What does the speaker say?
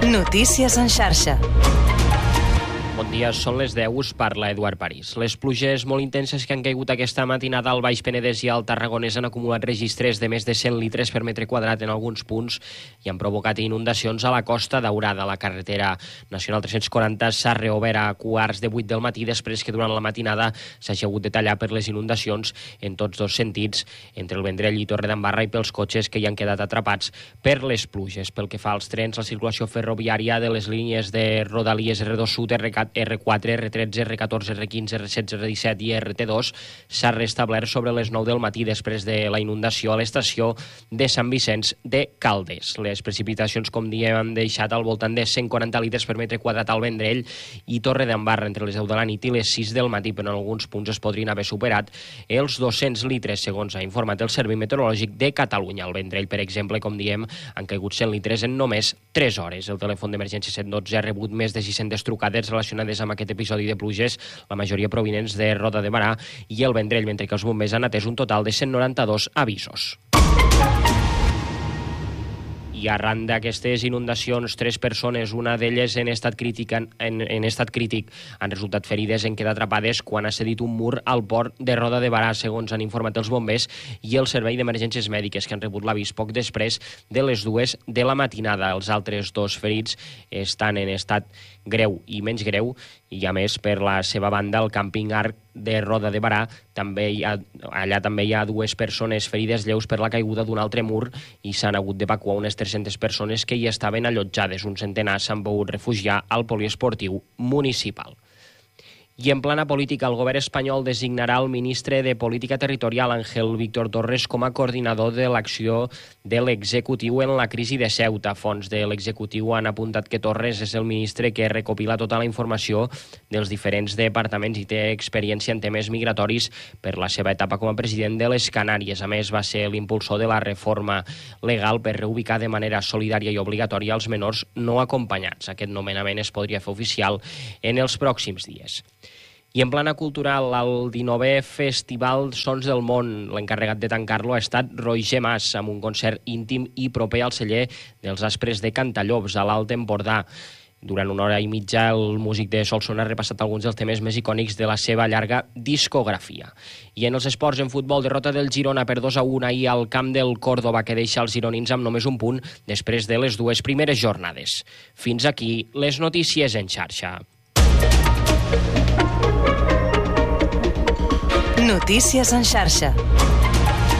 Notícies en xarxa. Bon dia, són les 10, us parla Eduard París. Les pluges molt intenses que han caigut aquesta matinada al Baix Penedès i al Tarragonès han acumulat registres de més de 100 litres per metre quadrat en alguns punts i han provocat inundacions a la Costa Daurada. La carretera nacional 340 s'ha reobert a quarts de 8 del matí després que durant la matinada s'hagi hagut de tallar per les inundacions en tots dos sentits, entre el Vendrell i Torredembarra, i pels cotxes que hi han quedat atrapats per les pluges. Pel que fa als trens, la circulació ferroviària de les línies de Rodalies R2 Sud, R4, R13, R14, R15, R16, R17 i RT2 s'ha restablert sobre les 9 del matí després de la inundació a l'estació de Sant Vicenç de Caldes. Les precipitacions, com diem, han deixat al voltant de 140 litres per metre quadrat al Vendrell i Torredembarra entre les 10 de la nit i les 6 del matí, però en alguns punts es podrien haver superat els 200 litres, segons ha informat el Servei Meteorològic de Catalunya. Al Vendrell, per exemple, com diem, han caigut 100 litres en només 3 hores. El telèfon d'emergència 112 ha rebut més de 600 trucades relacionades amb aquest episodi de pluges, la majoria provinents de Roda de Barà i el Vendrell, mentre que els bombers han atès un total de 192 avisos. I arran d'aquestes inundacions, 3 persones, una d'elles en estat crític, han resultat ferides en quedar atrapades quan ha cedit un mur al port de Roda de Barà, segons han informat els bombers i el Servei d'Emergències Mèdiques, que han rebut l'avís poc després de les 2 de la matinada. Els altres 2 ferits estan en estat greu i menys greu, i a més, per la seva banda, el càmping Arc de Roda de Barà, allà també hi ha 2 persones ferides lleus per la caiguda d'un altre mur i s'han hagut d'evacuar unes 300 persones que hi estaven allotjades. Un centenar s'han pogut refugiar al poliesportiu municipal. I en plana política, el govern espanyol designarà el ministre de Política Territorial, Ángel Víctor Torres, com a coordinador de l'acció de l'executiu en la crisi de Ceuta. Fonts de l'executiu han apuntat que Torres és el ministre que recopila tota la informació dels diferents departaments i té experiència en temes migratoris per la seva etapa com a president de les Canàries. A més, va ser l'impulsor de la reforma legal per reubicar de manera solidària i obligatòria els menors no acompanyats. Aquest nomenament es podria fer oficial en els pròxims dies. I en plana cultural, el 19è Festival Sons del Món, l'encarregat de tancar-lo ha estat Roger Mas, amb un concert íntim i proper al celler dels Aspres de Cantallops, a l'Alt Empordà. Durant 1 hora i mitja, el músic de Solsona ha repassat alguns dels temes més icònics de la seva llarga discografia. I en els esports, en futbol, derrota del Girona per 2-1 ahir al camp del Córdoba, que deixa els gironins amb només un punt després de les 2 primeres jornades. Fins aquí les notícies en xarxa. Notícies en xarxa.